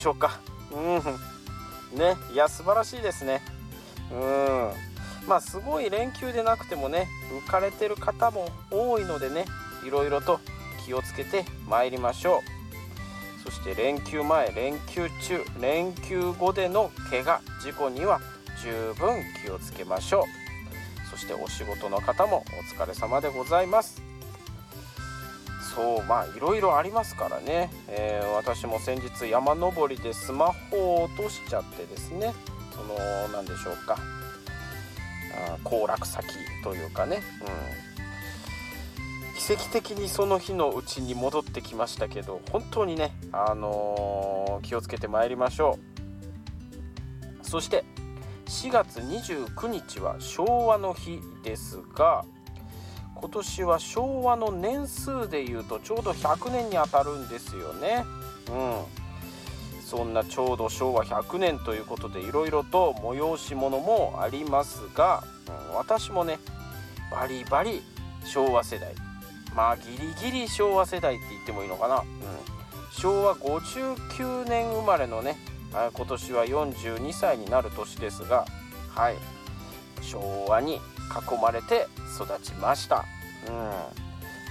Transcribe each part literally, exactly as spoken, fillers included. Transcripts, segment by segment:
しょうか。うんね、いや素晴らしいですね。うんまあすごい連休でなくてもね、浮かれてる方も多いのでね、いろいろと気をつけてまいりましょう。そして連休前、連休中、連休後での怪我事故には十分気をつけましょう。そしてお仕事の方もお疲れ様でございます。そうまあいろいろありますからね、えー、私も先日山登りでスマホを落としちゃってですね、その何でしょうか、あ行楽先というかね、うん、奇跡的にその日のうちに戻ってきましたけど、本当にね、あのー、気をつけてまいりましょう。そしてしがつにじゅうくにちは昭和の日ですが、今年は昭和の年数でいうとちょうどひゃくねんにあたるんですよね。うんそんなちょうどしょうわひゃくねんということで、いろいろと催し物もありますが、うん、私もねバリバリ昭和世代、まあギリギリ昭和世代って言ってもいいのかな、うん、しょうわごじゅうきゅうねん生まれのね、今年はよんじゅうにさいになる年ですが、はい昭和に囲まれて育ちました。うん、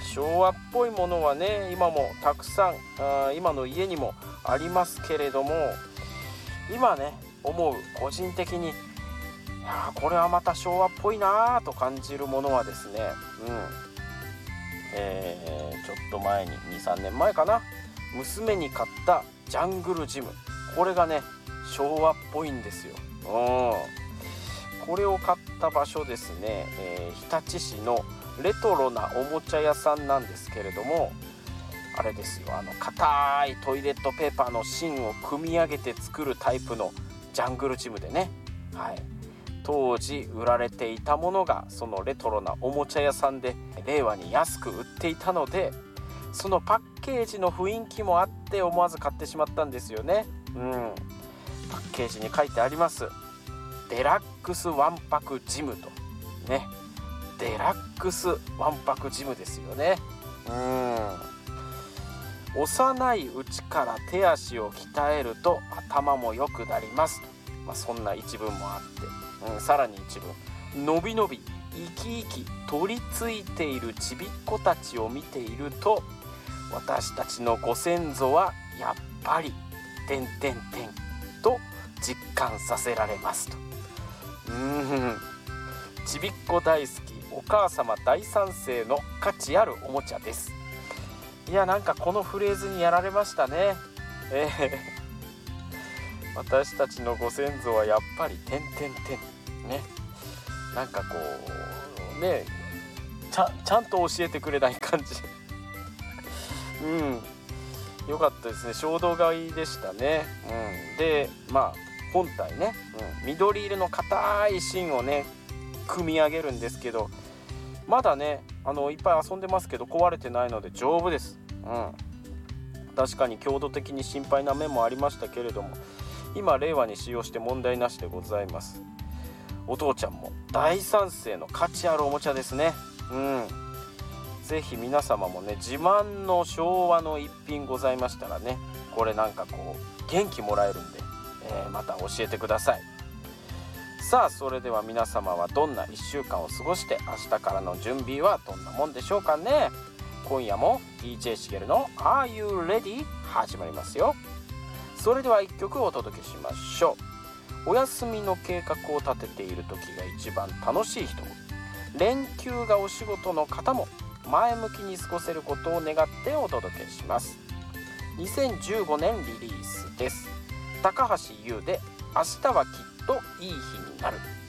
昭和っぽいものはね今もたくさんあ今の家にもありますけれども、今ね思う個人的に、いやこれはまた昭和っぽいなと感じるものはですね、うんえー、ちょっと前に にさんねんまえかな、娘に買ったジャングルジム、これがね昭和っぽいんですよ。うんこれを買った場所ですね、えー、日立市のレトロなおもちゃ屋さんなんですけれども、あれですよ、あの硬いトイレットペーパーの芯を組み上げて作るタイプのジャングルジムでね、はい、当時売られていたものがそのレトロなおもちゃ屋さんで令和に安く売っていたので、そのパッケージの雰囲気もあって思わず買ってしまったんですよね。うんパッケージに書いてあります、デラックスわんぱくジムとね、デラックスわんぱくジムですよね。うん幼いうちから手足を鍛えると頭も良くなります、まあ、そんな一文もあって、うん、さらに一文、のびのび生き生き取り付いているちびっ子たちを見ていると、私たちのご先祖はやっぱり点々点と実感させられますと。うーんちびっ子大好きお母様大賛成の価値あるおもちゃです。いやなんかこのフレーズにやられましたね。えー、私たちのご先祖はやっぱり点々点ね、なんかこうねちゃ, ちゃんと教えてくれない感じうんよかったですね、衝動買いでしたね。うんでまあ本体ね、うん、緑色の硬い芯をね組み上げるんですけど、まだねあのいっぱい遊んでますけど壊れてないので丈夫です。うん、確かに強度的に心配な面もありましたけれども、今令和に使用して問題なしでございます。お父ちゃんも大賛成の価値あるおもちゃですね。うんぜひ皆様もね自慢の昭和の一品ございましたらね、これなんかこう元気もらえるんで、えー、また教えてください。さあそれでは皆様はどんないっしゅうかんを過ごして、明日からの準備はどんなもんでしょうかね。今夜も ディージェー しげるの Are You Ready? 始まりますよ。それではいっきょくお届けしましょう。お休みの計画を立てている時が一番楽しい人も、連休がお仕事の方も前向きに過ごせることを願ってお届けします。にせんじゅうごねんリリースです。高橋優で明日はきっといい日になる。